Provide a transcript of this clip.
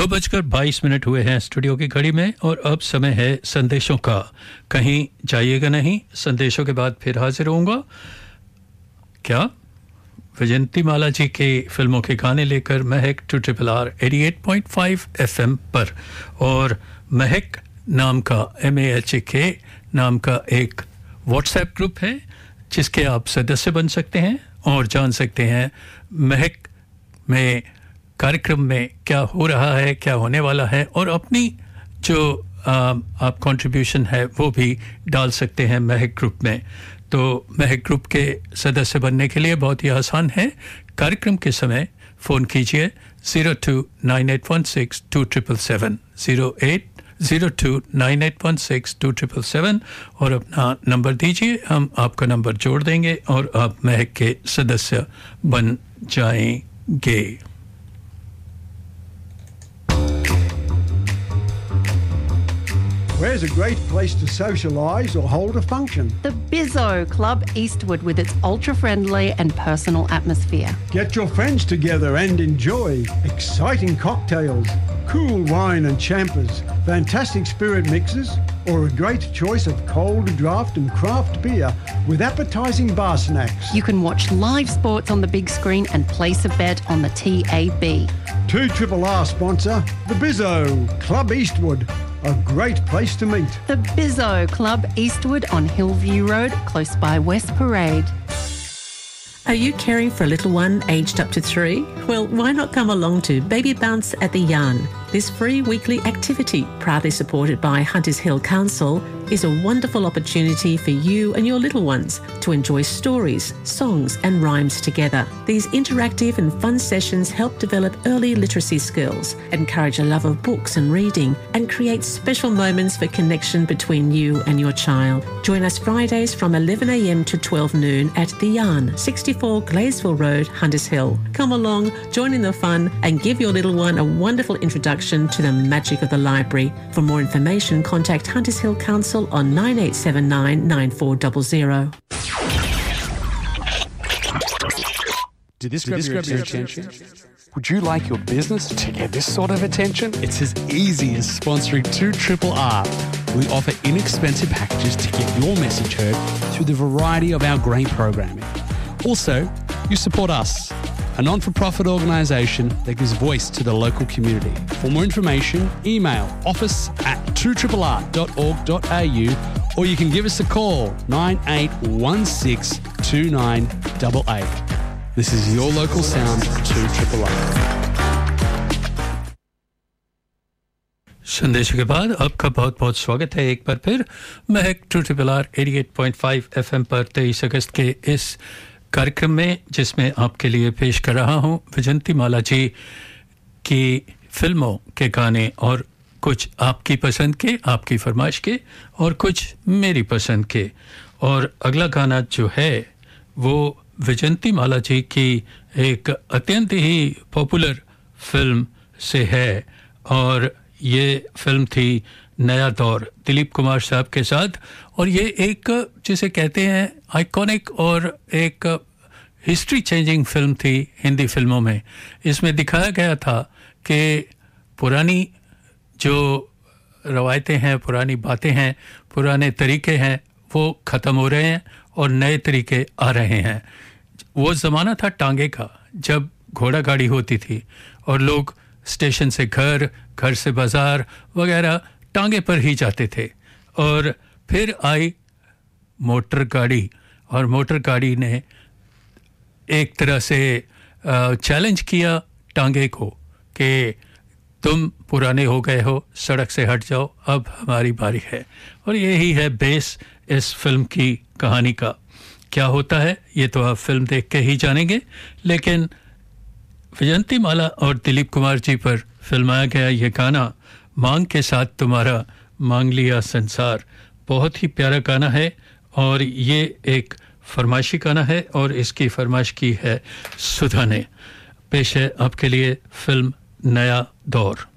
2:22 हुए हैं स्टूडियो की घड़ी में और अब समय है संदेशों का। कहीं जाइएगा नहीं, संदेशों के बाद फिर हाजिर होऊंगा। क्या विजंती माला जी के फिल्मों के गाने लेकर महक 2RRR 88.5 FM पर, और महक नाम का MAHK नाम का एक व्हाट्सएप ग्रुप है जिसके आप सदस्य बन सकते हैं और जान सकते हैं महक में कार्यक्रम में क्या हो रहा है, क्या होने वाला है, और अपनी जो आप कंट्रीब्यूशन है वो भी डाल सकते हैं महक ग्रुप में। तो महक ग्रुप के सदस्य बनने के लिए बहुत ही आसान है। कार्यक्रम के समय फ़ोन कीजिए 0298162777 080298162777 और अपना नंबर दीजिए, हम आपका नंबर जोड़ देंगे और आप महक के सदस्य बन जाएंगे। Where's a great place to socialise or hold a function? The Bizzo Club Eastwood with its ultra-friendly and personal atmosphere. Get your friends together and enjoy exciting cocktails, cool wine and champers, fantastic spirit mixes, or a great choice of cold draft and craft beer with appetising bar snacks. You can watch live sports on the big screen and place a bet on the TAB. 2RRR sponsor, the Bizzo Club Eastwood. A great place to meet. The Bizzo Club Eastwood on Hillview Road, close by West Parade. Are you caring for a little one aged up to 3? Well, why not come along to Baby Bounce at the Yarn? This free weekly activity, proudly supported by Hunters Hill Council, is a wonderful opportunity for you and your little ones to enjoy stories, songs and rhymes together. These interactive and fun sessions help develop early literacy skills, encourage a love of books and reading, and create special moments for connection between you and your child. Join us Fridays from 11 a.m. to 12 noon at The Yarn, 64 Glazeville Road, Hunters Hill. Come along, join in the fun and give your little one a wonderful introduction to the magic of the library. For more information, contact Hunters Hill Council on 9879 9400. Did this grab your attention? Would you like your business to get this sort of attention? It's as easy as sponsoring 2RRR. We offer inexpensive packages to get your message heard through the variety of our great programming. Also, you support us, a non-for-profit organisation that gives voice to the local community. For more information, email office@2RRR.org.au or you can give us a call 98162988. This is your local sound, 2RRR. संदेश के बाद आपका बहुत बहुत स्वागत है एक बार फिर महक 2RRR 88.5 FM पर 23 अगस्त के इस कार्यक्रम में, जिसमें आपके लिए पेश कर रहा हूं विजंती माला जी की फिल्मों के गाने, और कुछ आपकी पसंद के, आपकी फरमाइश के, और कुछ मेरी पसंद के। और अगला गाना जो है वो विजंती माला जी की एक अत्यंत ही पॉपुलर फिल्म से है, और ये फिल्म थी नया दौर, दिलीप कुमार साहब के साथ। और ये एक जिसे कहते हैं आइकॉनिक और एक हिस्ट्री चेंजिंग फिल्म थी हिंदी फिल्मों में। इसमें दिखाया गया था कि पुरानी जो रवायतें हैं, पुरानी बातें हैं, पुराने तरीके हैं, वो ख़त्म हो रहे हैं और नए तरीके आ रहे हैं। वो ज़माना था टांगे का, जब घोड़ा गाड़ी होती थी और लोग स्टेशन से घर, घर से बाज़ार वगैरह टांगे पर ही जाते थे। और फिर आई मोटर गाड़ी, और मोटर गाड़ी ने एक तरह से चैलेंज किया टांगे को कि तुम पुराने हो गए हो, सड़क से हट जाओ, अब हमारी बारी है। और यही है बेस इस फिल्म की कहानी का। क्या होता है ये तो आप फिल्म देख के ही जानेंगे, लेकिन विजंती माला और दिलीप कुमार जी पर फिल्माया गया ये गाना मांग के साथ तुम्हारा मांग लिया संसार, बहुत ही प्यारा गाना है। और ये एक फरमाइशी गाना है और इसकी फरमाइश की है सुधा ने। पेश है आपके लिए फिल्म नया दौर।